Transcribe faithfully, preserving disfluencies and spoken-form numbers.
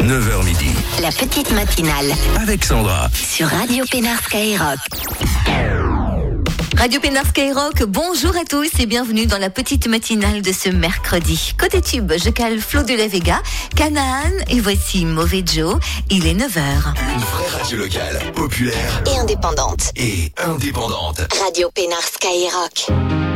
neuf heures midi. La petite matinale. Avec Sandra. Sur Radio Pénard Skyrock. Radio Pénard Skyrock, bonjour à tous et bienvenue dans la petite matinale de ce mercredi. Côté tube, je cale Flo de la Vega, Canaan et voici Mauvais Joe. Il est neuf heures. Une vraie radio locale, populaire Et indépendante. et indépendante. Radio Pénard Skyrock.